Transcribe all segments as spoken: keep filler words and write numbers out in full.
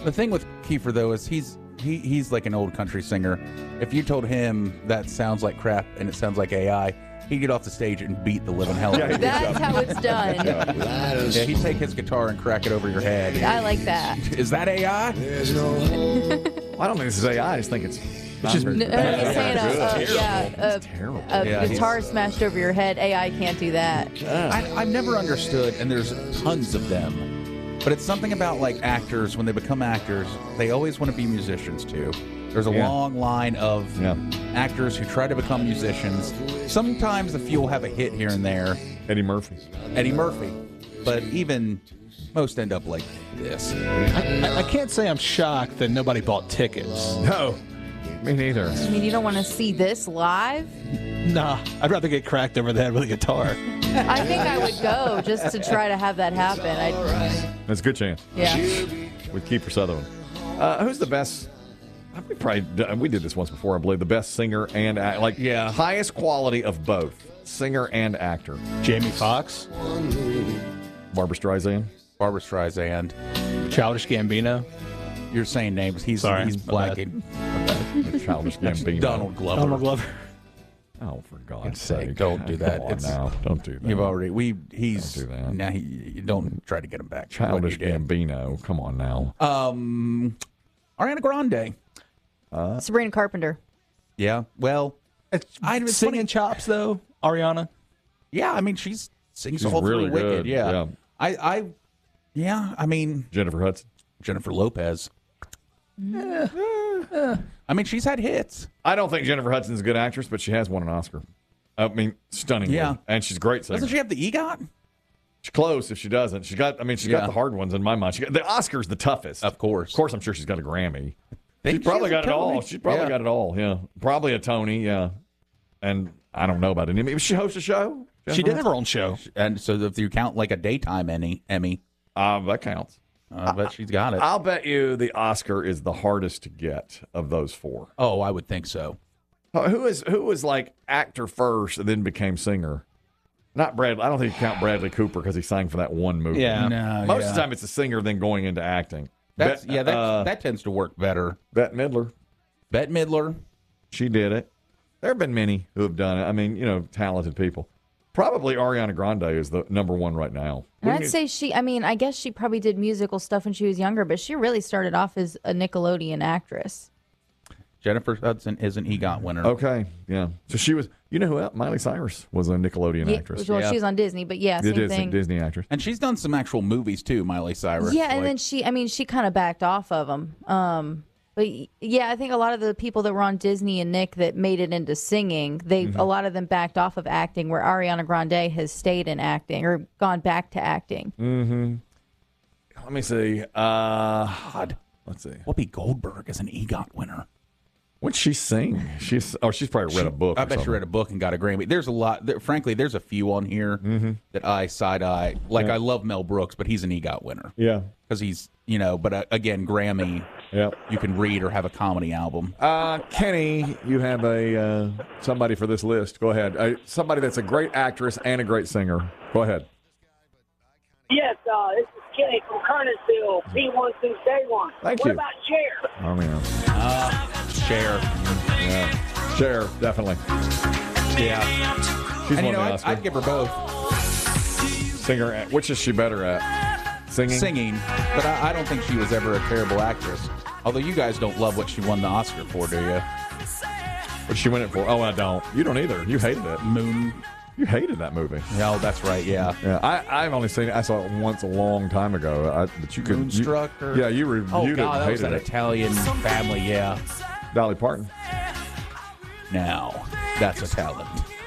The thing with Kiefer, though, is he's he, he's like an old country singer. If you told him that sounds like crap and it sounds like A I, he'd get off the stage and beat the living hell out of it. That's how it's done. Yeah, he'd take his guitar and crack it over your head. I like that. Is that A I? Well, I don't think this is A I. I just think it's. It's just No, no, he's saying a, a, yeah, a, terrible. a Yeah, guitar smashed over your head. A I can't do that. I, I've never understood, and there's tons of them, but it's something about like actors, when they become actors, they always want to be musicians too. There's a Yeah. long line of Yeah. actors who try to become musicians. Sometimes a few will have a hit here and there. Eddie Murphy. Eddie Murphy. But even most end up like this. I, I, I can't say I'm shocked that nobody bought tickets. No, me neither. I mean, you don't want to see this live? Nah, I'd rather get cracked over the head with a guitar. I think I would go just to try to have that happen. I'd, That's a good chance. yeah. With Kiefer Sutherland. Uh, who's the best? We probably d- we did this once before, I believe. The best singer and act, like Yeah. highest quality of both singer and actor. Jamie Foxx, Barbra Streisand. Barbra Streisand. Childish Gambino, You're saying names. He's Sorry, he's my black. bad. Childish Gambino. Donald Glover. Donald Glover. Oh, for God's God's sake! sake, don't do that. Come on It's- now. Don't do that. You've already we he's Don't do that. now he you don't try to get him back. Childish What he did. Gambino. Come on now. Um, Ariana Grande. Sabrina Carpenter. Yeah. Well, It's I- it's singing funny. chops though. Ariana. yeah. I mean, she's sings She's awfully really wicked. good, Yeah. yeah. I I yeah. I mean, Jennifer Hudson. Jennifer Lopez. I mean, she's had hits. I don't think Jennifer Hudson's a good actress, but she has won an Oscar. I mean, stunningly. Yeah. And she's a great singer. Doesn't she have the EGOT? She's close if she doesn't. She got. I mean, she's Yeah. got the hard ones in my mind. She got, the Oscar's the toughest. Of course. Of course, I'm sure she's got a Grammy. Think She's probably she has got a it all. Tony? She's probably Yeah. got it all. Yeah. Probably a Tony. Yeah. And I don't know about it. Maybe she hosts a show. She did have her own show. And so if you count like a daytime Emmy, Emmy, Uh, that counts. I bet she's got it. I'll bet you the Oscar is the hardest to get of those four. Oh, I would think so. Uh, Who is who was like actor first and then became singer? Not Bradley. I don't think you count Bradley Cooper because he sang for that one movie. Yeah. No, Most yeah. of the time, it's a singer then going into acting. That's Bet- yeah. That uh, that tends to work better. Bette Midler. Bette Midler. She did it. There have been many who have done it. I mean, you know, talented people. Probably Ariana Grande is the number one right now. And Wouldn't I'd you- say she, I mean, I guess she probably did musical stuff when she was younger, but she really started off as a Nickelodeon actress. Jennifer Hudson is an EGOT winner. Okay, yeah. So she was. You know who else? Miley Cyrus was a Nickelodeon Yeah, actress. well, Yeah. she was on Disney, but yeah, The same Disney, thing. Disney actress. And she's done some actual movies too, Miley Cyrus. Yeah, and Like- then she, I mean, she kind of backed off of them. Um, but y- yeah, I think a lot of the people that were on Disney and Nick that made it into singing, they Mm-hmm. a lot of them backed off of acting, where Ariana Grande has stayed in acting or gone back to acting. Mm. Let me see. Uh, God. Let's see. Whoopi Goldberg is an EGOT winner. What'd she sing? She's. Oh, she's probably read a book. I or bet she something. read a book and got a Grammy. There's a lot. There, frankly, there's a few on here that I side eye. Like Yeah. I love Mel Brooks, but he's an EGOT winner Yeah. because he's you know. But uh, again, Grammy, Yeah. you can read or have a comedy album. Uh, Kenny, you have a uh, somebody for this list. Go ahead. Uh, somebody that's a great actress and a great singer. Go ahead. Yes, uh, this is Kenny from Kernersville, B one since day one. Thank what you. about Cher? Oh yeah. Cher. Yeah. Cher, definitely. Yeah. She's And won you know, the I'd, Oscar. I'd give her both. Singer. Which is she better at? Singing. Singing, but I, I don't think she was ever a terrible actress. Although you guys don't love what she won the Oscar for, do you? What she win it for? Oh, I don't. You don't either. You hated it. Moon. You hated that movie. Oh, that's right. Yeah. Yeah, I, I've only seen it. I saw it once a long time ago. I, but you could. You, Moonstruck. Or... yeah, you reviewed Oh it God, and that was hated an it. Italian family. Yeah. Dolly Parton. Now that's a talent.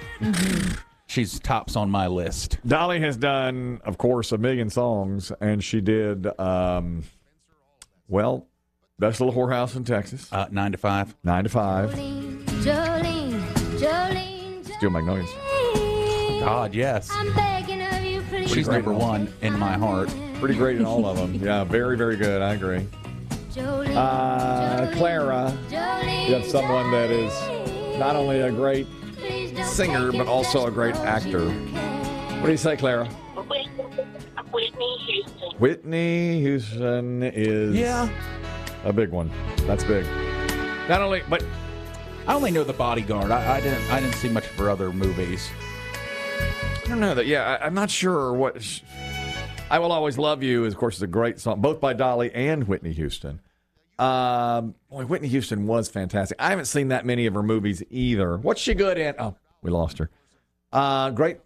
She's tops on my list. Dolly has done, of course, a million songs, and she did, um, well, Best Little Whorehouse in Texas, Uh, nine to five. Nine to Five, Jolene, Jolene, Steel Magnolias. God, yes. I'm begging of you, please. She's number one in my heart. Pretty great in all of them. Yeah, very, very good. I agree. Jolene, Uh, Clara, Jolene, you have someone that is not only a great please don't singer, take but it also a as great close as actor. you can. What do you say, Clara? Well, Whitney Houston. Whitney Houston is Yeah. a big one. That's big. Not only, but I only know The Bodyguard. I, I didn't. I didn't see much for other movies. I don't know that. Yeah, I, I'm not sure what. Sh- I Will Always Love You is, of course, is a great song, both by Dolly and Whitney Houston. Um, boy, Whitney Houston was fantastic. I haven't seen that many of her movies either. What's she good at? Oh, we lost her. Uh, great.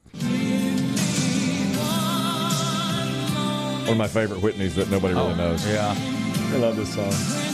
One of my favorite Whitneys that nobody really Oh, knows. Yeah. I love this song.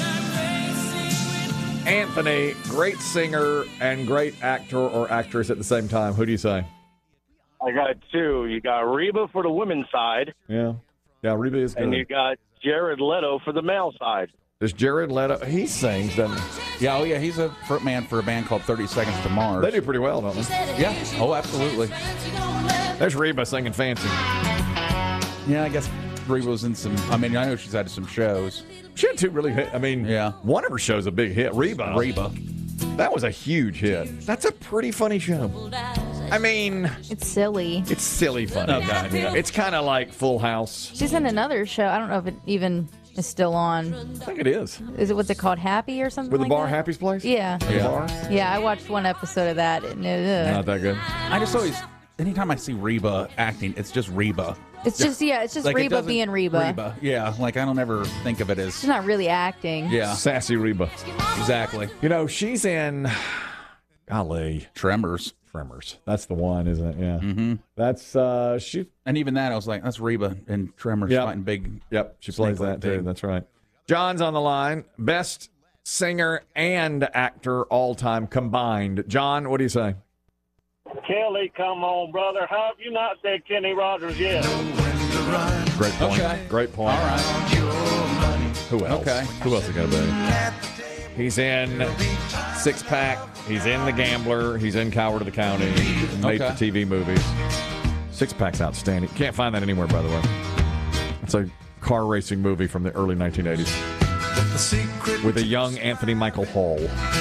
Anthony, great singer and great actor or actress at the same time. Who do you say? I got two. You got Reba for the women's side, Yeah. Yeah, Reba is good. and you got Jared Leto for the male side. Does Jared Leto, he sings, doesn't he? Yeah. Oh, yeah. He's a front man for a band called thirty Seconds to Mars. They do pretty well, don't they? Yeah. Oh, absolutely. There's Reba singing Fancy. Yeah. I guess Reba was in some. I mean, I know she's had some shows. She had two really hit. I mean, Yeah. one of her shows a big hit. Reba. Reba. That was a huge hit. That's a pretty funny show. I mean, It's silly. it's silly funny. Okay. Yeah. It's kind of like Full House. She's in another show. I don't know if it even is still on. I think it is. Is it what's it called? Happy or something With the like bar that? Happy's Place? Yeah. The Yeah. bar? Yeah, I watched one episode of that. And, uh, Not that good. I just always. Anytime I see Reba acting, it's just Reba. it's just yeah, it's just Like, it Reba doesn't- being Reba. Reba. Yeah. Like I don't ever think of it as. She's not really acting. Yeah. Sassy Reba. Exactly. You know, she's in, golly, Tremors. Tremors. That's the one, isn't it? Yeah. Mm-hmm. That's, uh, she, And even that, I was like, that's Reba and Tremors Yep. fighting big. yep, she plays Snake that like too. big. That's right. John's on the line. Best singer and actor all time combined. John, what do you say? Kelly, come on, brother. How have you not said Kenny Rogers yet? Great point. Okay. Great point. All right. Who else? Okay. Who else is going to be? He's in Six Pack. He's in The Gambler. He's in Coward of the County. Made Okay. for T V movies. Six Pack's outstanding. Can't find that anywhere, by the way. It's a car racing movie from the early nineteen eighties with a young Anthony Michael Hall.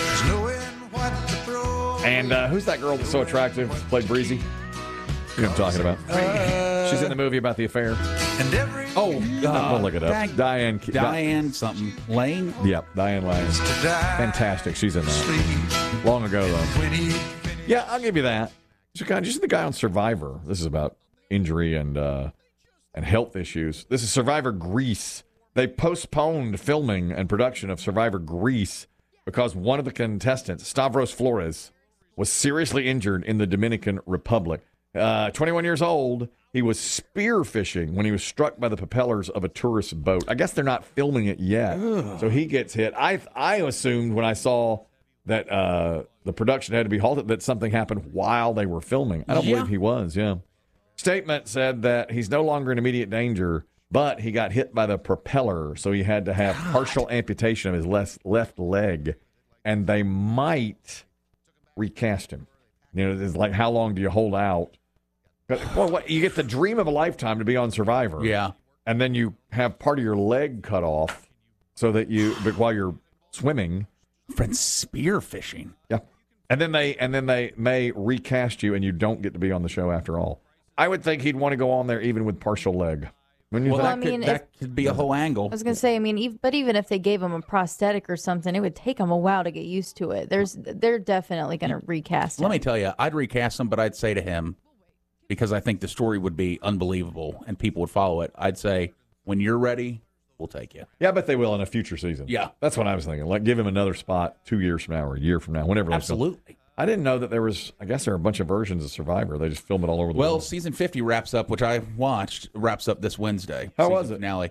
And uh, who's that girl that's so attractive? Played Breezy. You know what I'm talking about? Uh, She's in the movie about the affair. Oh, uh, Don't look it up. Dag- Diane. Diane something. Lane? Yep, Diane Lane. Fantastic. She's in that. Long ago, though. Yeah, I'll give you that. So, kind of, just the guy on Survivor. This is about injury and uh, and health issues. This is Survivor Greece. They postponed filming and production of Survivor Greece because one of the contestants, Stavros Flores, was seriously injured in the Dominican Republic. Uh, twenty-one years old, he was spearfishing when he was struck by the propellers of a tourist boat. I guess they're not filming it yet, so he gets hit. I I assumed when I saw that uh, the production had to be halted that something happened while they were filming. I don't Yeah. believe he was, yeah. Statement said that he's no longer in immediate danger, but he got hit by the propeller, so he had to have partial amputation of his left, left leg, and they might recast him. You know, it's like, how long do you hold out? But, well, what, you get the dream of a lifetime to be on Survivor. Yeah. And then you have part of your leg cut off so that you, but while you're swimming. Friend, spearfishing. Yeah. And then they, and then they may recast you and you don't get to be on the show after all. I would think he'd want to go on there even with partial leg. When you Well, think, that, I mean, could, that could be a whole angle. I was gonna say, I mean, ev- but even if they gave him a prosthetic or something, it would take him a while to get used to it. There's, they're definitely gonna recast him. Let me tell you, I'd recast him, but I'd say to him, because I think the story would be unbelievable and people would follow it, I'd say, when you're ready, we'll take you. yeah, I bet they will in a future season. Yeah. That's what I was thinking. Like, give him another spot two years from now or a year from now, whenever. they film. Absolutely. I didn't know that there was, I guess there are a bunch of versions of Survivor. They just film it all over the Well, world. season fifty wraps up, which I watched, wraps up this Wednesday. How season was it? Finale.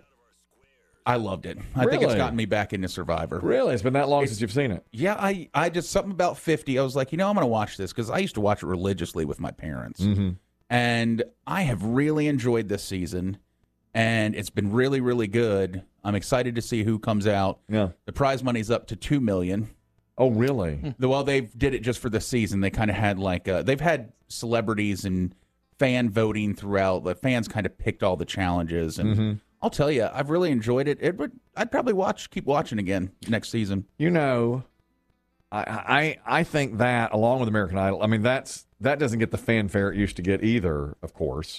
I loved it. I think it's Really? gotten me back into Survivor. Really? It's been that long since you've seen it. Yeah, I, I just, something about fifty, I was like, you know, I'm going to watch this because I used to watch it religiously with my parents. Mm-hmm. And I have really enjoyed this season, and it's been really, really good. I'm excited to see who comes out. Yeah. The prize money's up to two million dollars. Oh, really? The- Well, they did it just for the season. They kind of had like uh, they've had celebrities and fan voting throughout. The fans kind of picked all the challenges, and Mm-hmm. I'll tell you, I've really enjoyed it. It would, I'd probably watch, keep watching again next season. You know, I, I I think that along with American Idol, I mean that's that doesn't get the fanfare it used to get either, of course.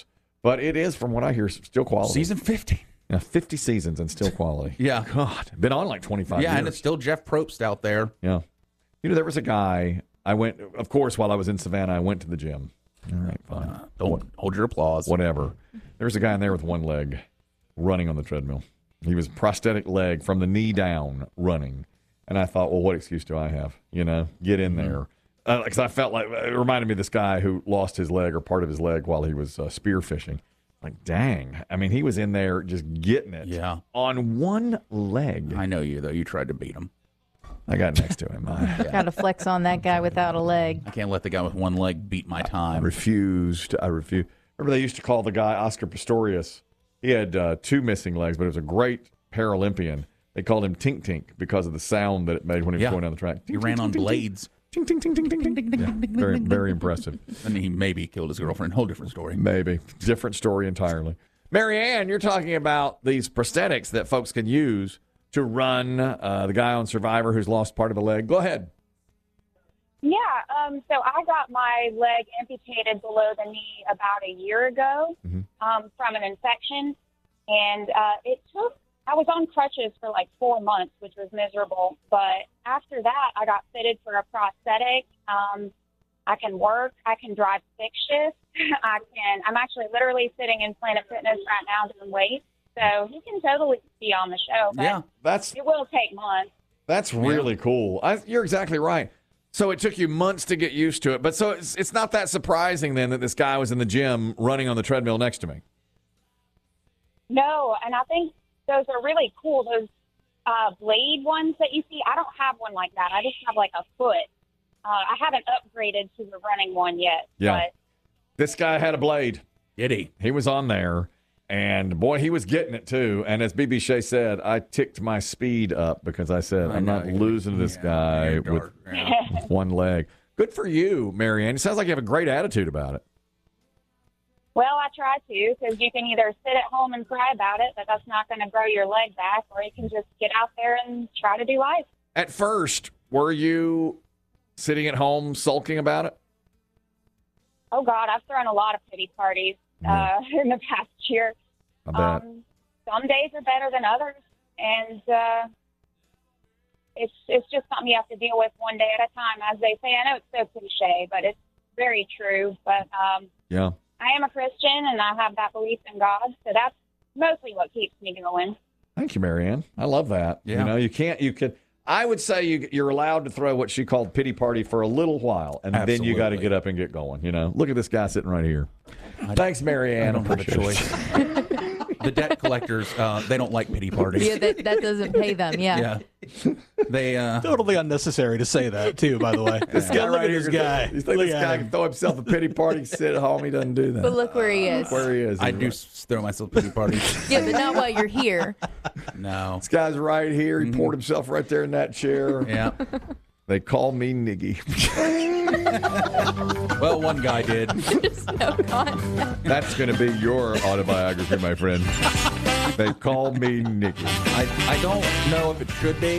But it is, from what I hear, still quality. Season fifty. Yeah, fifty seasons and still quality. Yeah. God, been on like twenty-five Yeah, years. and it's still Jeff Probst out there. Yeah. You know, there was a guy, I went, of course, while I was in Savannah, I went to the gym. All right, fine. Uh, don't what, hold your applause. Whatever. There was a guy in there with one leg running on the treadmill. He was prosthetic leg from the knee down running. And I thought, well, what excuse do I have? You know, get in there. Because uh, I felt like, it reminded me of this guy who lost his leg or part of his leg while he was uh, spear fishing. Like, dang. I mean, he was in there just getting it. Yeah. On one leg. I know you, though. You tried to beat him. I got next to him. I Got to flex on that guy without a leg. I can't let the guy with one leg beat my time. I refused. I refused. Remember, they used to call the guy Oscar Pistorius. He had uh, two missing legs, but he was a great Paralympian. They called him Tink Tink because of the sound that it made when he was Yeah. going down the track. He Tink, ran tink, on tink, tink, blades. Tink, tink, tink, tink, tink, tink. Yeah, very, very impressive. And he maybe killed his girlfriend. Whole different story. Maybe. Different story entirely. Mary Ann, you're talking about these prosthetics that folks can use to run. Uh, the guy on Survivor who's lost part of a leg. Go ahead. Yeah, um, so I got my leg amputated below the knee about a year ago Mhm. um, from an infection. And uh, it took, I was on crutches for like four months, which was miserable. But after that, I got fitted for a prosthetic. Um, I can work. I can drive stick shift. I can, I'm actually literally sitting in Planet Fitness right now doing weights. So he can totally be on the show. But Yeah. That's it will take months. That's really cool. I, you're exactly right. So it took you months to get used to it. But so it's, it's not that surprising then that this guy was in the gym running on the treadmill next to me. No, and I think those are really cool. Those uh, blade ones that you see, I don't have one like that. I just have like a foot. Uh, I haven't upgraded to the running one yet. Yeah. But This guy had a blade. Did he? He was on there. And, boy, he was getting it, too. And as B B Shea said, I ticked my speed up because I said, I I'm know. not losing to this Yeah, guy you're with, dark. Yeah. with one leg. Good for you, Marianne. It sounds like you have a great attitude about it. well, I try to, because you can either sit at home and cry about it, but that's not going to grow your leg back, or you can just get out there and try to do life. At first, were you sitting at home sulking about it? Oh, God, I've thrown a lot of pity parties uh, in the past year. I bet. Um, some days are better than others, and uh, it's it's just something you have to deal with one day at a time, as they say. I know it's so cliche, but it's very true. But um, yeah. I am a Christian, and I have that belief in God, so that's mostly what keeps me going. Thank you, Marianne. I love that. Yeah. You know, you can't, you can, I would say you, you're allowed to throw what she called pity party for a little while, and then you got to Absolutely. get up and get going. You know, look at this guy sitting right here. Thanks, Marianne. I don't have a choice. The debt collectors, uh, they don't like pity parties. Yeah, that, that doesn't pay them. Yeah. Yeah. They, uh, Totally unnecessary to say that, too, by the way. This Yeah, guy look right at here, this guy. You think Look this at guy him. can throw himself a pity party, sit at home? He doesn't do that. But look where he is. Where he is. I He's do right. s- throw myself pity parties. Yeah, but not while you're here. No. This guy's right here. He poured himself right there in that chair. Yeah. They call me Niggy. Well, one guy did. There's no contact. That's going to be your autobiography, my friend. They call me Niggy. I, I don't know if it should be.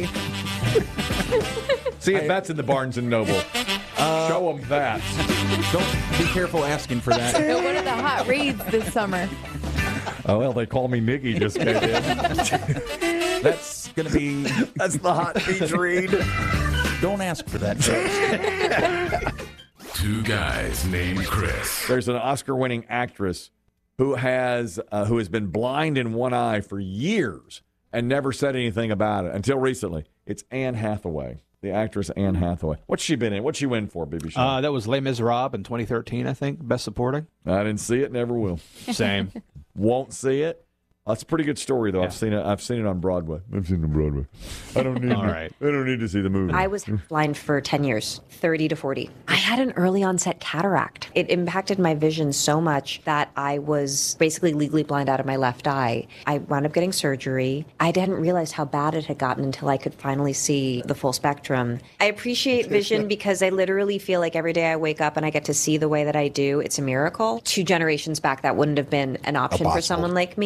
See if that's in the Barnes and Noble. Show them that. Don't be careful asking for that. No, one of the hot reads this summer. Oh, well, they call me Niggy just came in. That's going to be. That's the hot beach read. Don't ask for that, folks. Two guys named Chris. There's an Oscar-winning actress who has uh, who has been blind in one eye for years and never said anything about it until recently. It's Anne Hathaway, the actress Anne Hathaway. What's she been in? What's she win for, B B? Uh, that was Les Miserables in twenty thirteen, I think. Best supporting. I didn't see it, never will. Same. Won't see it. That's a pretty good story, though. Yeah. I've seen it. I've seen it on Broadway. I've seen it on Broadway. I don't need. All to, right. I don't need to see the movie. I was blind for ten years, thirty to forty. I had an early onset cataract. It impacted my vision so much that I was basically legally blind out of my left eye. I wound up getting surgery. I hadn't realized how bad it had gotten until I could finally see the full spectrum. I appreciate vision because I literally feel like every day I wake up and I get to see the way that I do, it's a miracle. Two generations back, that wouldn't have been an option for someone like me. So, like,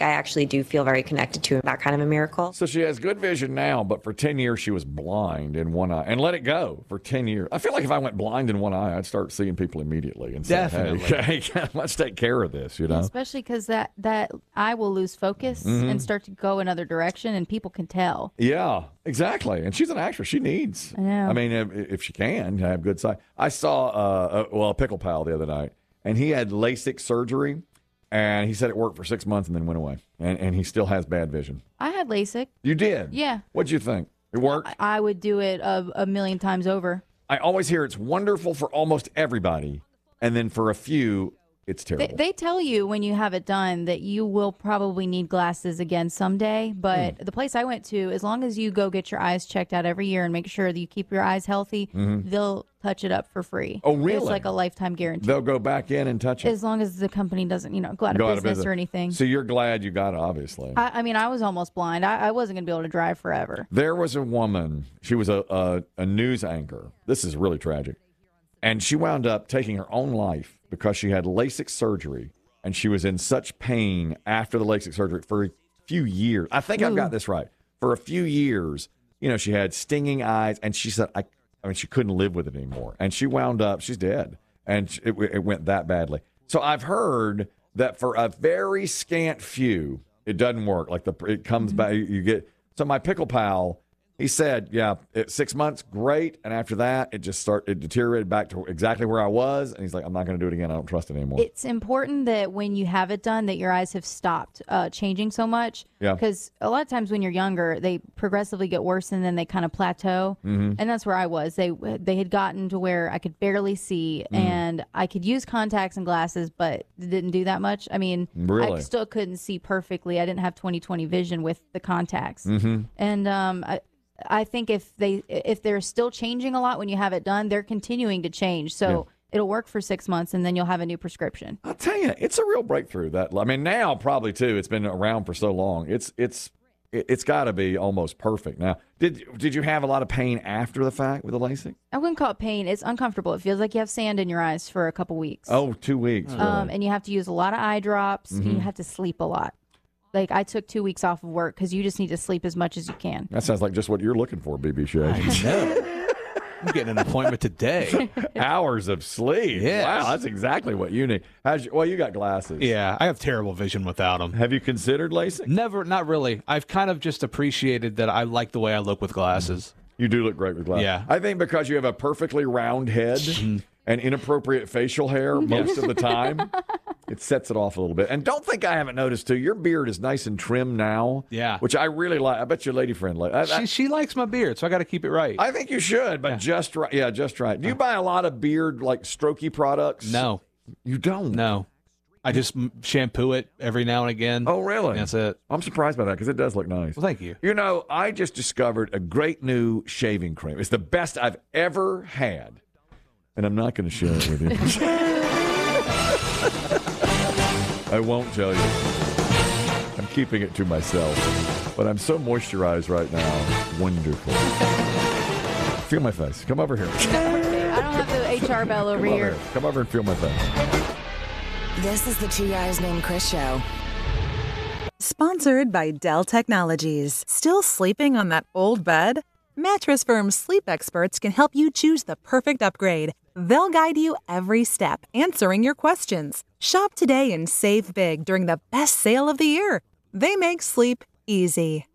I actually do feel very connected to that kind of a miracle. So she has good vision now, but for ten years she was blind in one eye and let it go for ten years. I feel like if I went blind in one eye, I'd start seeing people immediately and say, Definitely. hey, hey, let's take care of this, you know? Especially because that, that eye will lose focus Mhm. and start to go another direction, and people can tell. Yeah, exactly. And she's an actress. She needs. I know. I mean, if, if she can have good sight. I saw, uh, a, well, a pickle pal the other night, and he had LASIK surgery, and he said it worked for six months and then went away. And, and he still has bad vision. I had LASIK. You did? Yeah. What'd you think? It worked? I would do it a, a million times over. I always hear it's wonderful for almost everybody, and then for a few, it's terrible. They, they tell you when you have it done that you will probably need glasses again someday. But Hmm. the place I went to, as long as you go get your eyes checked out every year and make sure that you keep your eyes healthy, Mhm. they'll touch it up for free. Oh, really? It's like a lifetime guarantee. They'll go back in and touch it. As long as the company doesn't, you know, go out of, Go business, or anything. So you're glad you got it, obviously. I, I mean, I was almost blind. I, I wasn't going to be able to drive forever. There was a woman, she was a, a, a news anchor. This is really tragic. And she wound up taking her own life because she had LASIK surgery, and she was in such pain after the LASIK surgery for a few years. I think I've got this right. For a few years, you know, she had stinging eyes, and she said, I, I mean, she couldn't live with it anymore. And she wound up, she's dead, and it, it went that badly. So I've heard that for a very scant few, it doesn't work. Like the it comes back, you get. So my pickle pal, he said, yeah, it, six months, great. And after that, it just start it deteriorated back to exactly where I was. And he's like, I'm not going to do it again. I don't trust it anymore. It's important that when you have it done, that your eyes have stopped uh, changing so much. Yeah. Because a lot of times when you're younger, they progressively get worse and then they kind of plateau. Mhm. And that's where I was. They they had gotten to where I could barely see, Mm. and I could use contacts and glasses, but it didn't do that much. I mean, I Really? still couldn't see perfectly. I didn't have twenty twenty vision with the contacts. Mhm. And um, I. I think if they if they're still changing a lot when you have it done, they're continuing to change. So Yeah. it'll work for six months, and then you'll have a new prescription. I'll tell you, it's a real breakthrough. That I mean, now probably too. It's been around for so long. It's it's it, it's got to be almost perfect now. Did did you have a lot of pain after the fact with the LASIK? I wouldn't call it pain. It's uncomfortable. It feels like you have sand in your eyes for a couple weeks. Oh, two weeks. Really? Um, and you have to use a lot of eye drops. And Mhm. you have to sleep a lot. Like I took two weeks off of work because you just need to sleep as much as you can. That sounds like just what you're looking for, B B Shea. I'm getting an appointment today. Hours of sleep. Yes. Wow, that's exactly what you need. How's you, well, you got glasses. Yeah, I have terrible vision without them. Have you considered LASIK? Never, not really. I've kind of just appreciated that I like the way I look with glasses. You do look great with glasses. Yeah. I think because you have a perfectly round head and inappropriate facial hair most of the time, it sets it off a little bit. And don't think I haven't noticed, too. Your beard is nice and trim now. Yeah. Which I really like. I bet your lady friend like I, I, She, she likes my beard, so I got to keep it right. I think you should, but just right. Yeah, just right. Do you buy a lot of beard, like, strokey products? No. You don't? No. I just m- shampoo it every now and again. Oh, really? That's it. I'm surprised by that because it does look nice. Well, thank you. You know, I just discovered a great new shaving cream. It's the best I've ever had. And I'm not going to share it with you. I won't tell you. I'm keeping it to myself. But I'm so moisturized right now. Wonderful. Feel my face. Come over here. Okay, I don't have the H R bell over Come here. over here. Come over and feel my face. This is the Two Guys Named Chris show. Sponsored by Dell Technologies. Still sleeping on that old bed? Mattress Firm sleep experts can help you choose the perfect upgrade. They'll guide you every step, answering your questions. Shop today and save big during the best sale of the year. They make sleep easy.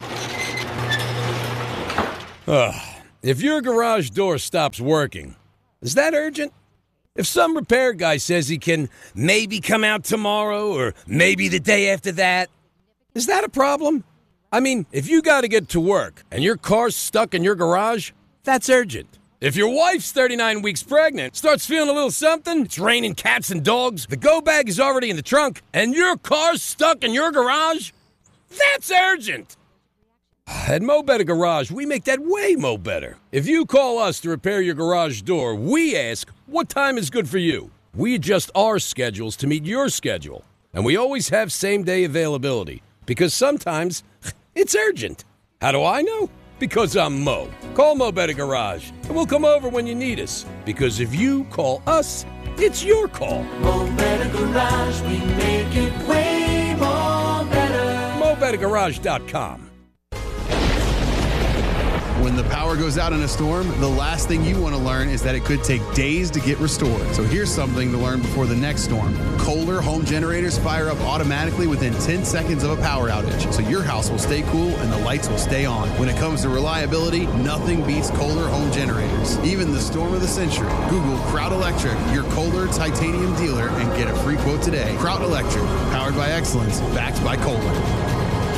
Ugh. If your garage door stops working, is that urgent? If some repair guy says he can maybe come out tomorrow or maybe the day after that, is that a problem? I mean, if you got to get to work and your car's stuck in your garage, that's urgent. If your wife's thirty-nine weeks pregnant, starts feeling a little something, it's raining cats and dogs, the go bag is already in the trunk, and your car's stuck in your garage, that's urgent. At Mo Better Garage, we make that way mo better. If you call us to repair your garage door, we ask, what time is good for you? We adjust our schedules to meet your schedule. And we always have same-day availability, because sometimes it's urgent. How do I know? Because I'm Mo. Call Mo Better Garage, and we'll come over when you need us. Because if you call us, it's your call. Mo Better Garage, we make it way more better. try to garage dot com. When the power goes out in a storm, the last thing you want to learn is that it could take days to get restored. So here's something to learn before the next storm. Kohler home generators fire up automatically within ten seconds of a power outage, so your house will stay cool and the lights will stay on. When it comes to reliability, nothing beats Kohler home generators. Even the storm of the century. Google Kraut Electric, your Kohler titanium dealer, and get a free quote today. Kraut Electric, powered by excellence, backed by Kohler.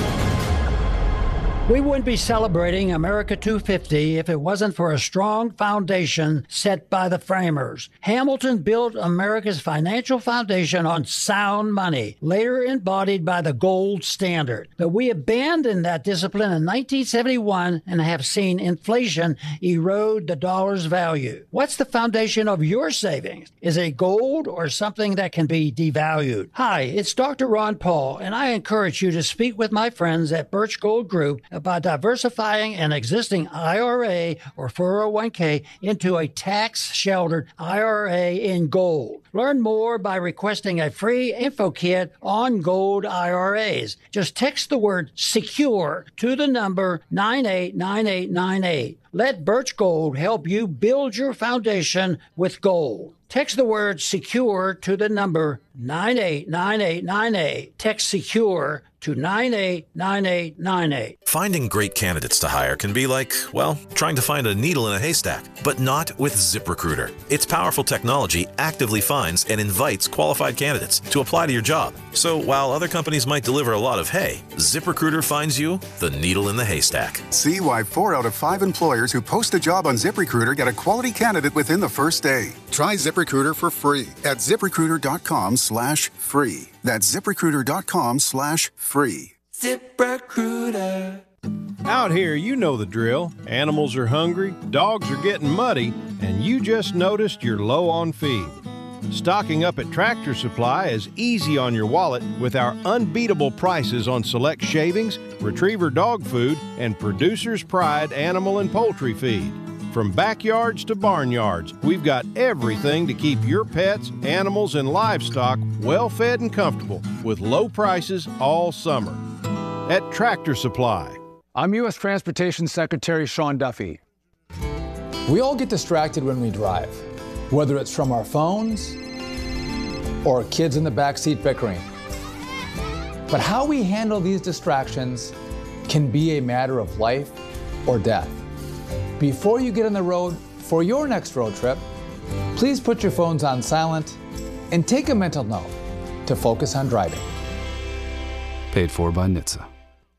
We wouldn't be celebrating America two fifty if it wasn't for a strong foundation set by the framers. Hamilton built America's financial foundation on sound money, later embodied by the gold standard. But we abandoned that discipline in nineteen seventy-one and have seen inflation erode the dollar's value. What's the foundation of your savings? Is it gold or something that can be devalued? Hi, it's Doctor Ron Paul, and I encourage you to speak with my friends at Birch Gold Group about diversifying an existing I R A or four oh one k into a tax-sheltered I R A in gold. Learn more by requesting a free info kit on gold I R As. Just text the word SECURE to the number nine eight nine eight nine eight. Let Birch Gold help you build your foundation with gold. Text the word SECURE to the number nine eight nine eight nine eight. Text SECURE to nine eight nine eight nine eight. Finding great candidates to hire can be like, well, trying to find a needle in a haystack, but not with ZipRecruiter. Its powerful technology actively finds and invites qualified candidates to apply to your job. So while other companies might deliver a lot of hay, ZipRecruiter finds you the needle in the haystack. See why four out of five employers who post a job on ZipRecruiter get a quality candidate within the first day. Try ZipRecruiter for free at ZipRecruiter.com slash free. That's ZipRecruiter.com slash free. ZipRecruiter. Out here, you know the drill. Animals are hungry, dogs are getting muddy, and you just noticed you're low on feed. Stocking up at Tractor Supply is easy on your wallet with our unbeatable prices on select shavings, retriever dog food, and Producer's Pride animal and poultry feed. From backyards to barnyards, we've got everything to keep your pets, animals, and livestock well fed and comfortable with low prices all summer. At Tractor Supply. I'm U S Transportation Secretary Sean Duffy. We all get distracted when we drive, whether it's from our phones or kids in the backseat bickering. But how we handle these distractions can be a matter of life or death. Before you get on the road for your next road trip, please put your phones on silent and take a mental note to focus on driving. Paid for by N H T S A.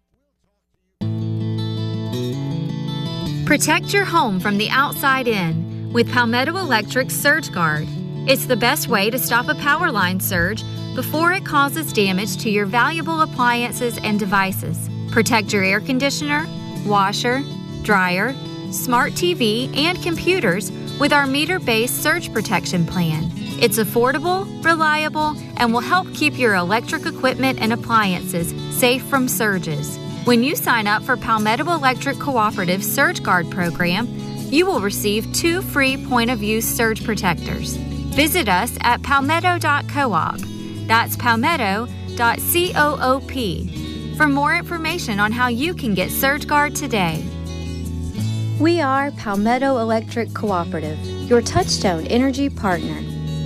Protect your home from the outside in with Palmetto Electric's Surge Guard. It's the best way to stop a power line surge before it causes damage to your valuable appliances and devices. Protect your air conditioner, washer, dryer, smart T V, and computers with our meter-based surge protection plan. It's affordable, reliable, and will help keep your electric equipment and appliances safe from surges. When you sign up for Palmetto Electric Cooperative Surge Guard program, you will receive two free point-of-use surge protectors. Visit us at palmetto dot coop. That's palmetto dot coop for more information on how you can get Surge Guard today. We are Palmetto Electric Cooperative, your Touchstone Energy partner.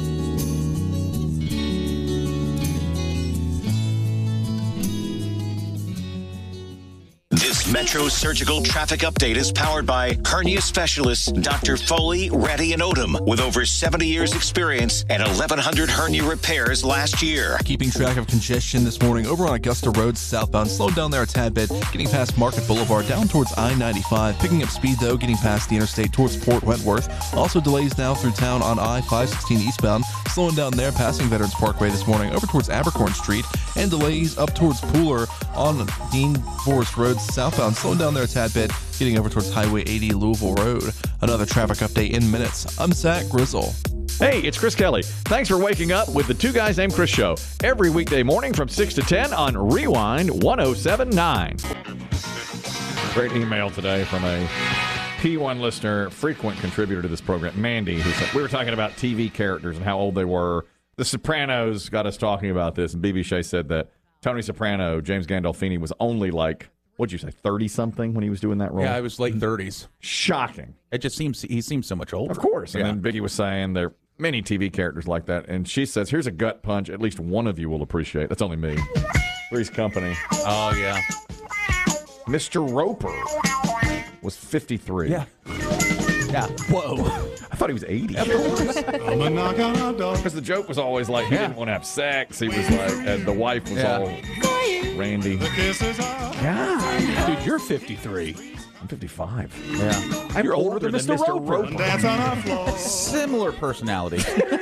This Metro Surgical Traffic Update is powered by hernia specialists Doctor Foley, Reddy, and Odom with over seventy years experience and eleven hundred hernia repairs last year. Keeping track of congestion this morning over on Augusta Road southbound, slowed down there a tad bit, getting past Market Boulevard down towards I ninety-five, picking up speed though, getting past the interstate towards Port Wentworth. Also delays now through town on I five sixteen eastbound, slowing down there, passing Veterans Parkway this morning over towards Abercorn Street, and delays up towards Pooler on Dean Forest Road southbound, slowing down there a tad bit, getting over towards Highway eighty Louisville Road. Another traffic update in minutes. I'm Zach Grizzle. Hey, it's Chris Kelly. Thanks for waking up with the Two Guys Named Chris show every weekday morning from six to ten on Rewind one oh seven point nine. Great email today from a P one listener, frequent contributor to this program, Mandy, who said we were talking about T V characters and how old they were. The Sopranos got us talking about this, and B B Shea said that Tony Soprano, James Gandolfini, was only like, what'd you say, thirty-something when he was doing that role? Yeah, I was late thirties. Shocking. It just seems he seems so much older. Of course. And Yeah. then Biggie was saying there are many T V characters like that. And she says, here's a gut punch at least one of you will appreciate. That's only me. Three's Company. Oh, yeah. Mister Roper was fifty-three. Yeah. Yeah. Whoa. I thought he was eighty. Because the joke was always like he Yeah. didn't want to have sex. He was like, and the wife was Yeah. all Randy. God. Dude, you're fifty-three. I'm fifty-five. Yeah. I'm You're older, older than, than Mister Mister Roper. Roper. Similar personality.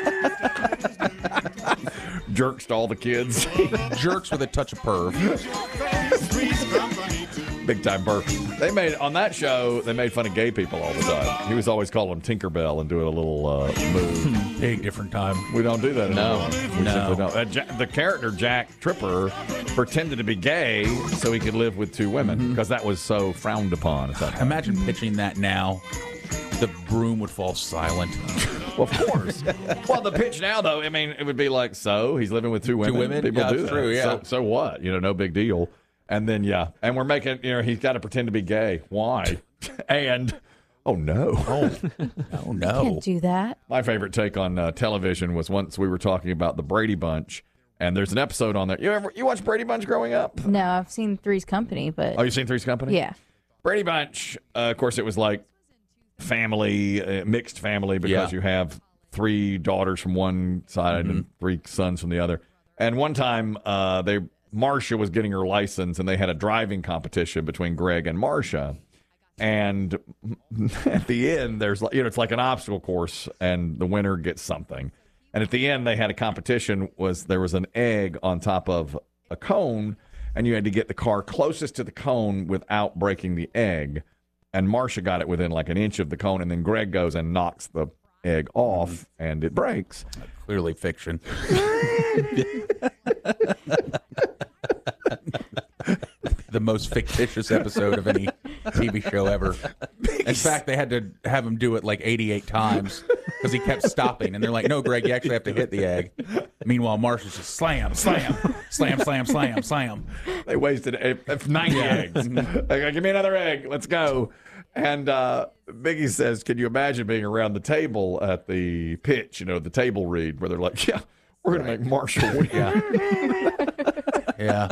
Jerks to all the kids. Jerks with a touch of perv. Big time burp. They made on that show. They made fun of gay people all the time. He was always calling them Tinkerbell and doing a little uh, move. Big different time. We don't do that No. anymore. We No. simply don't. Uh, Ja- the character Jack Tripper pretended to be gay so he could live with two women because that was so frowned upon. At that time. Imagine pitching that now. The room would fall silent. Well, of course. Well, the pitch now, though, I mean, it would be like, so he's living with two women. women? People Yeah, do that's that. true, yeah. So, so what? You know, no big deal. And then, yeah. And we're making, you know, he's got to pretend to be gay. Why? And, oh, no. Oh, oh no. Can't do that. My favorite take on uh, television was once we were talking about the Brady Bunch, and there's an episode on there. You ever you watch Brady Bunch growing up? No, I've seen Three's Company, but Oh, you seen Three's Company? yeah. Brady Bunch, uh, of course, it was like family, uh, mixed family, because Yeah. you have three daughters from one side and three sons from the other. And one time, uh, they Marcia was getting her license, and they had a driving competition between Greg and Marcia. And at the end, there's like, you know, it's like an obstacle course, and the winner gets something. And at the end, they had a competition. Was there was an egg on top of a cone, and you had to get the car closest to the cone without breaking the egg. And Marcia got it within like an inch of the cone, and then Greg goes and knocks the egg off, and it breaks. Clearly fiction. The most fictitious episode of any T V show ever. In fact, they had to have him do it like eighty-eight times because he kept stopping. And they're like, no, Greg, you actually have to hit the egg. Meanwhile, Marcia's just slam, slam, slam, slam, slam, slam. They wasted eh, ninety eggs. They go, give me another egg. Let's go. And uh, Biggie says, can you imagine being around the table at the pitch, you know, the table read, where they're like, yeah, we're going to make Marshall win. Yeah. Yeah.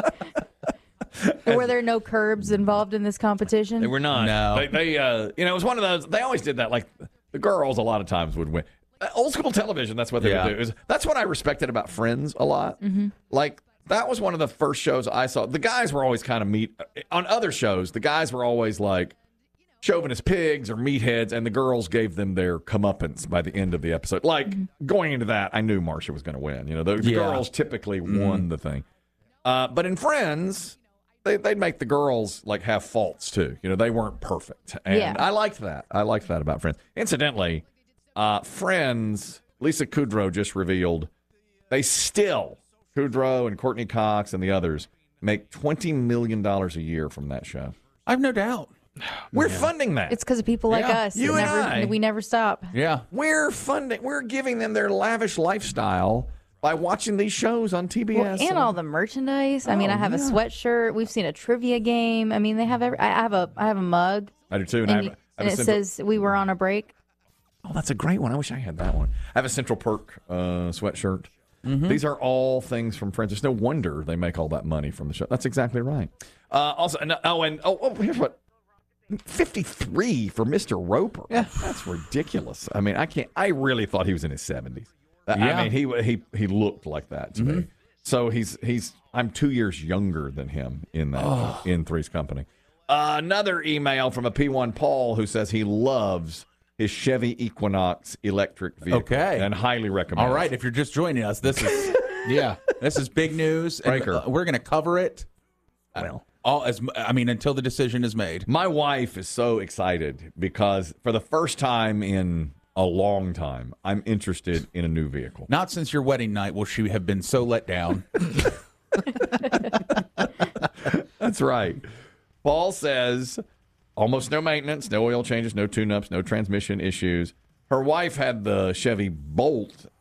Were there no curbs involved in this competition? They were not. No. They, they uh, you know, it was one of those, they always did that. Like, the girls a lot of times would win. Uh, old school television, that's what they Yeah. would do. It was- that's what I respected about Friends a lot. Mm-hmm. Like, that was one of the first shows I saw. The guys were always kind of meat. On other shows, the guys were always like chauvinist pigs or meatheads, and the girls gave them their comeuppance by the end of the episode. Like, going into that, I knew Marcia was going to win. You know, the, the Yeah. girls typically won the thing. Uh, but in Friends, they, they'd make the girls like have faults too. You know, they weren't perfect. And Yeah. I liked that. I liked that about Friends. Incidentally, uh, Friends, Lisa Kudrow just revealed they still, Kudrow and Courtney Cox and the others, make twenty million dollars a year from that show. I've no doubt. We're funding that. It's because of people like Yeah. us. You that and never, I. We never stop. Yeah. We're funding, we're giving them their lavish lifestyle by watching these shows on T B S. Well, and all the merchandise. I mean, Oh, I have yeah. a sweatshirt. We've seen a trivia game. I mean, they have every. I have a. I have a mug. I do too. And, And, I have, you- I have and a it Central, says we were on a break. oh, that's a great one. I wish I had that one. I have a Central Perk uh, sweatshirt. Mm-hmm. These are all things from Friends. It's no wonder they make all that money from the show. That's exactly right. Uh, also, and, oh, and oh, oh, here's what. fifty-three for Mister Roper. Yeah. That's ridiculous. I mean, I can't. I really thought he was in his seventies. I Yeah. mean, he he he looked like that to me. So he's he's. I'm two years younger than him in that in Three's Company. Uh, another email from a P one Paul who says he loves his Chevy Equinox electric vehicle. Okay. And highly recommends. All right. If you're just joining us, this is yeah, this is big news. And, Breaker. uh, we're going to cover it. Well. All as I mean until the decision is made. My wife is so excited because for the first time in a long time, I'm interested in a new vehicle. Not since your wedding night will she have been so let down. That's right. Paul says almost no maintenance, no oil changes, no tune-ups, no transmission issues. Her wife had the Chevy Bolt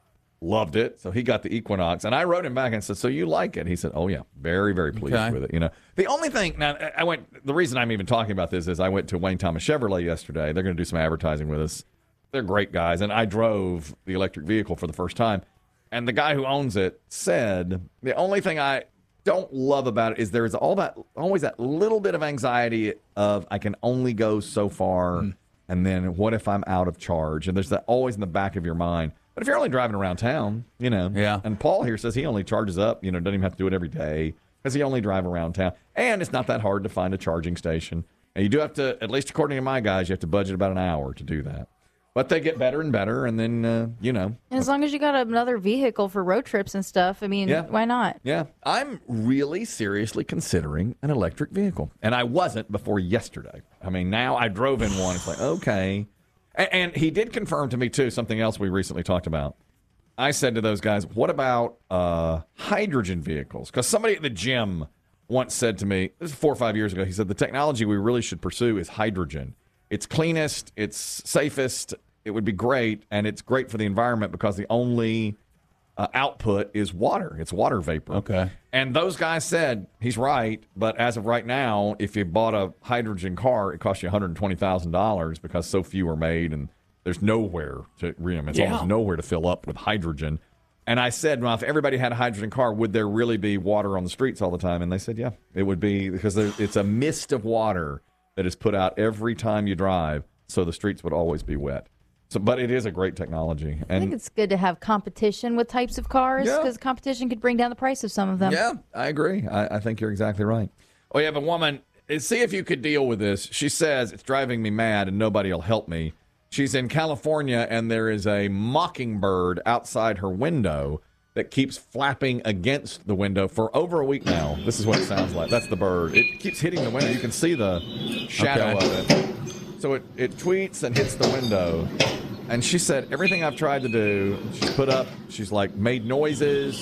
loved it. So he got the Equinox. And I wrote him back and said, so you like it? He said, oh, yeah, very, very pleased Okay. with it. You know, the only thing, now, I went, the reason I'm even talking about this is I went to Wayne Thomas Chevrolet yesterday. They're going to do some advertising with us. They're great guys. And I drove the electric vehicle for the first time. And the guy who owns it said, the only thing I don't love about it is there's all that, always that little bit of anxiety of I can only go so far. Mm. And then what if I'm out of charge? And there's that always in the back of your mind. But if you're only driving around town, you know. Yeah. And Paul here says he only charges up, you know, doesn't even have to do it every day because he only drive around town. And it's not that hard to find a charging station. And you do have to, at least according to my guys, you have to budget about an hour to do that. But they get better and better, and then, uh, you know. And as long as you got another vehicle for road trips and stuff, I mean, Yeah. why not? Yeah. I'm really seriously considering an electric vehicle. And I wasn't before yesterday. I mean, now I drove in one. It's like, okay. And, and he did confirm to me, too, something else we recently talked about. I said to those guys, what about uh, hydrogen vehicles? Because somebody at the gym once said to me, this is four or five years ago, he said, the technology we really should pursue is hydrogen. It's cleanest, it's safest, it would be great, and it's great for the environment because the only uh, output is water. It's water vapor. Okay. And those guys said, he's right, but as of right now, if you bought a hydrogen car, it costs you one hundred twenty thousand dollars because so few are made, and there's nowhere to, it's Yeah. almost nowhere to fill up with hydrogen. And I said, well, if everybody had a hydrogen car, would there really be water on the streets all the time? And they said, yeah, it would be, because there, it's a mist of water that is put out every time you drive, so the streets would always be wet. So, but it is a great technology. I think And it's good to have competition with types of cars Yeah. because competition could bring down the price of some of them. yeah, I agree. I, I think you're exactly right. Oh, you have a woman. See if you could deal with this. She says, it's driving me mad and nobody will help me. She's in California, and there is a mockingbird outside her window that keeps flapping against the window for over a week now. This is what it sounds like. That's the bird. It keeps hitting the window. You can see the shadow Okay. of it. So it, it tweets and hits the window. And she said, everything I've tried to do, she's put up, she's like made noises.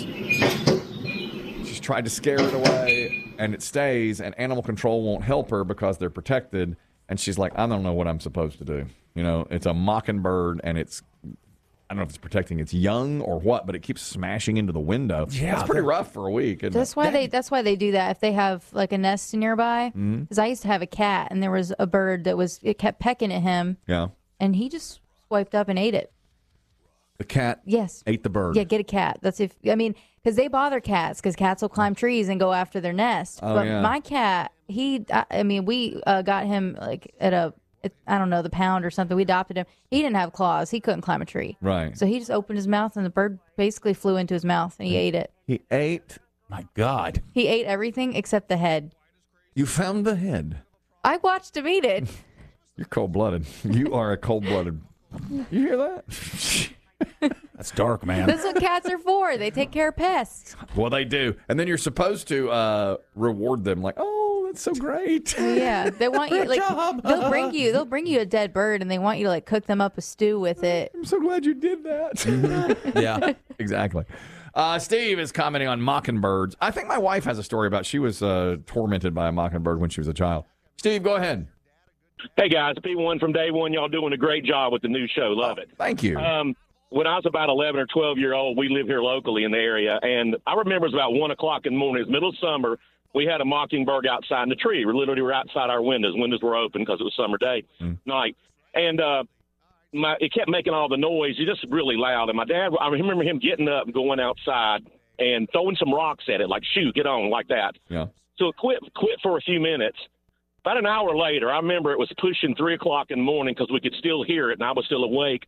She's tried to scare it away, and it stays, and animal control won't help her because they're protected. And she's like, I don't know what I'm supposed to do. You know, it's a mockingbird, and it's, I don't know if it's protecting its young or what, but it keeps smashing into the window. Yeah. That's pretty rough for a week. Isn't That's it? why they. That's why they do that. If they have like a nest nearby, because Mhm. I used to have a cat, and there was a bird that was. It kept pecking at him, Yeah. and he just swiped up and ate it. The cat Yes. ate the bird. Yeah, get a cat. That's if I mean, because they bother cats, because cats will climb trees and go after their nest. Oh, but yeah. my cat, he, I, I mean, we uh, got him like at a, it, I don't know, the pound or something. We adopted him. He didn't have claws. He couldn't climb a tree. Right. So he just opened his mouth, and the bird basically flew into his mouth, and he ate it. He ate. My God. He ate everything except the head. You found the head. I watched him eat it. You're cold-blooded. You are a cold-blooded. You hear that? That's dark, man. That's what cats are for. They take care of pests. Well, they do. And then you're supposed to uh, reward them like, oh, that's so great. Yeah, they want you like they'll bring you they'll bring you a dead bird, and they want you to like cook them up a stew with it. I'm so glad you did that. Yeah. Exactly. Uh, Steve is commenting on mockingbirds. I think my wife has a story about she was uh, tormented by a mockingbird when she was a child. Steve, go ahead. Hey, guys, P one from day one. Y'all doing a great job with the new show. Love it. Thank you. Um, when I was about eleven or twelve year old, we live here locally in the area, and I remember it was about one o'clock in the morning. It was middle of summer. We had a mockingbird outside in the tree. We literally were outside our windows. Windows were open because it was summer day, Mm. night. And uh, my, it kept making all the noise. It just really loud. And my dad, I remember him getting up and going outside and throwing some rocks at it, like, shoot, get on, like that. Yeah. So it quit, quit for a few minutes. About an hour later, I remember it was pushing three o'clock in the morning because we could still hear it, and I was still awake.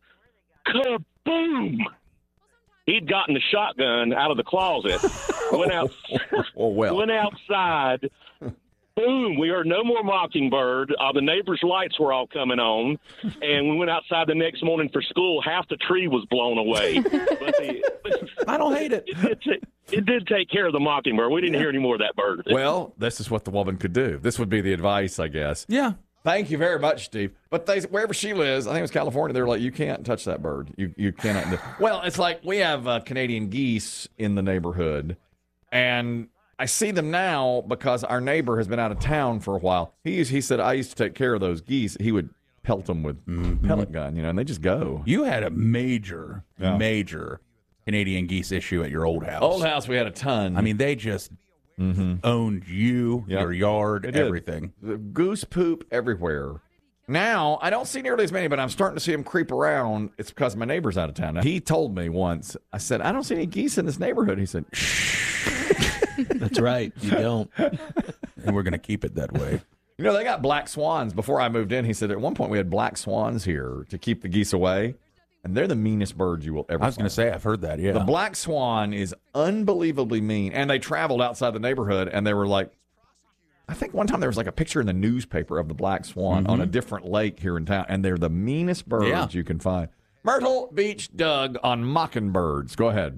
Kaboom! He'd gotten the shotgun out of the closet, went out, oh, well. went outside. Boom! We heard no more mockingbird. Uh, the neighbors' lights were all coming on, and we went outside the next morning for school. Half the tree was blown away. But the, I don't hate it. It did, take, it did take care of the mockingbird. We didn't hear any more of that bird. Well, this is what the woman could do. This would be the advice, I guess. Yeah. Thank you very much, Steve. But they, wherever she lives, I think it was California, they were like, you can't touch that bird. You you cannot. do-" Well, it's like we have uh, Canadian geese in the neighborhood, and I see them now because our neighbor has been out of town for a while. He used, he said, I used to take care of those geese. He would pelt them with Mm-hmm. pellet gun, you know, and they just go. You had a major, Yeah. major Canadian geese issue at your old house. Old house, we had a ton. I mean, they just mm-hmm. owned you, Yep. your yard, They did. everything. The goose poop everywhere. Now, I don't see nearly as many, but I'm starting to see them creep around. It's because my neighbor's out of town. Now, he told me once, I said, I don't see any geese in this neighborhood. He said, shh. That's right. You don't. And we're going to keep it that way. You know, they got black swans. Before I moved in, he said at one point we had black swans here to keep the geese away. And they're the meanest birds you will ever I was going to say, I've heard that, yeah. The black swan is unbelievably mean. And they traveled outside the neighborhood, and they were like, I think one time there was like a picture in the newspaper of the black swan Mm-hmm. on a different lake here in town, and they're the meanest birds Yeah. you can find. Myrtle Beach Doug on mockingbirds. Go ahead.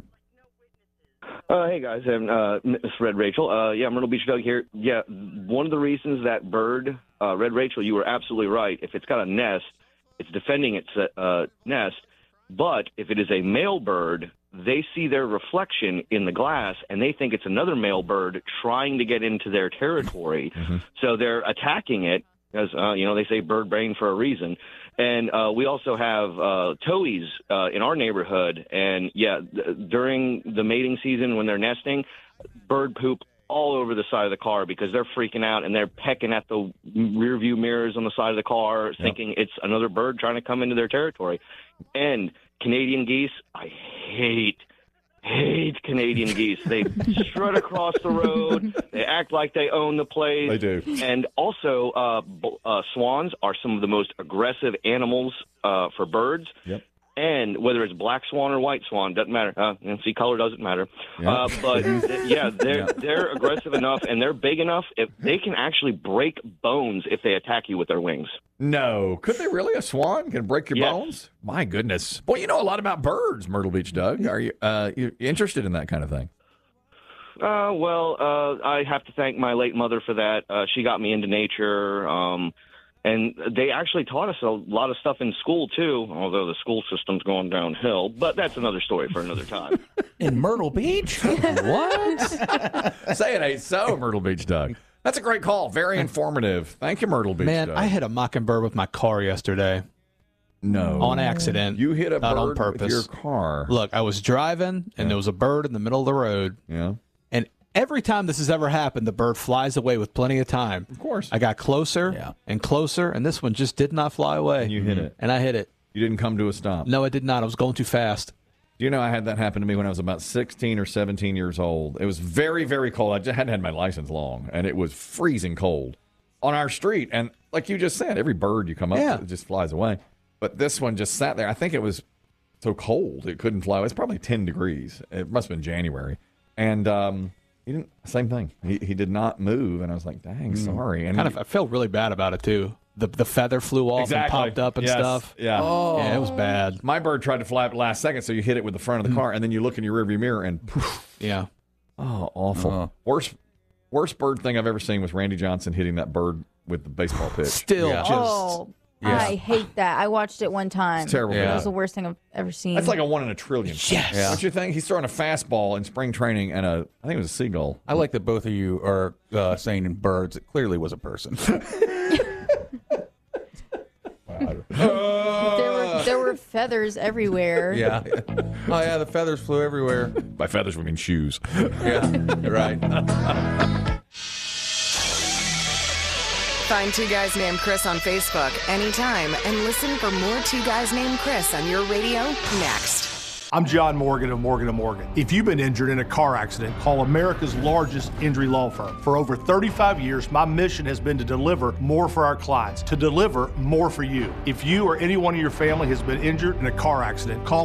Uh, hey guys, I'm uh, Miss Red Rachel. Uh, yeah, Myrtle Beach Doug here. Yeah, one of the reasons that bird, uh, Red Rachel, you were absolutely right. If it's got a nest, it's defending its uh, nest. But if it is a male bird, they see their reflection in the glass and they think it's another male bird trying to get into their territory. Mm-hmm. So they're attacking it because, uh, you know, they say bird brain for a reason. And uh, we also have uh, towhees uh, in our neighborhood. And, yeah, th- during the mating season when they're nesting, bird poop all over the side of the car because they're freaking out and they're pecking at the rear view mirrors on the side of the car, Yep. thinking it's another bird trying to come into their territory. And Canadian geese, I hate, hate Canadian geese. They strut across the road. They act like they own the place. They do. And also, uh, b- uh, swans are some of the most aggressive animals uh, for birds. Yep. And whether it's black swan or white swan, doesn't matter. Uh, and see, color doesn't matter. Yeah. Uh, but th- yeah, they're Yeah. they're aggressive enough, and they're big enough. If they can actually break bones if they attack you with their wings. No. Could they really? A swan can break your Yes. bones? My goodness. Boy, you know a lot about birds, Myrtle Beach Doug. Are you uh, you interested in that kind of thing? Uh, well, uh, I have to thank my late mother for that. Uh, she got me into nature. Um, And they actually taught us a lot of stuff in school, too, although the school system's going downhill. But that's another story for another time. In Myrtle Beach? What? Say it ain't so, Myrtle Beach Doug. That's a great call. Very informative. Thank you, Myrtle Beach Man, Doug. I hit a mockingbird with my car yesterday. No. On accident. You hit a not on bird purpose. with your car. Look, I was driving, and there was a bird in the middle of the road. Yeah. And every time this has ever happened, the bird flies away with plenty of time. Of course. I got closer Yeah. and closer, and this one just did not fly away. And you hit it. And I hit it. You didn't come to a stop. No, I did not. I was going too fast. Do you know I had that happen to me when I was about sixteen or seventeen years old? It was very, very cold. I just hadn't had my license long, and it was freezing cold on our street. And like you just said, every bird you come up Yeah. to just flies away. But this one just sat there. I think it was so cold it couldn't fly. It was probably ten degrees. It must have been January. And um, he didn't. Same thing. He he did not move, and I was like, "Dang, sorry." And kind of, I felt really bad about it too. The the feather flew off Exactly. and popped up and Yes. stuff. Yeah. Oh. Yeah, it was bad. My bird tried to fly up last second, so you hit it with the front of the car, and then you look in your rearview mirror, and poof. Yeah. Oh, awful. Uh-huh. Worst worst bird thing I've ever seen was Randy Johnson hitting that bird with the baseball pitch. Still Yeah. just. Oh, Yeah. I hate that. I watched it one time. It's terrible. It Yeah. was the worst thing I've ever seen. That's like a one in a trillion. Yes. Yeah. What you think? He's throwing a fastball in spring training, and a I think it was a seagull. I like that both of you are uh, saying in birds. It clearly was a person. there were there were feathers everywhere. Yeah. Oh, yeah, the feathers flew everywhere. By feathers, we mean shoes. Yeah, right. Find Two Guys Named Chris on Facebook anytime and listen for more Two Guys Named Chris on your radio next. I'm John Morgan of Morgan and Morgan. If you've been injured in a car accident, call America's largest injury law firm. For over thirty-five years, my mission has been to deliver more for our clients, to deliver more for you. If you or anyone in your family has been injured in a car accident, call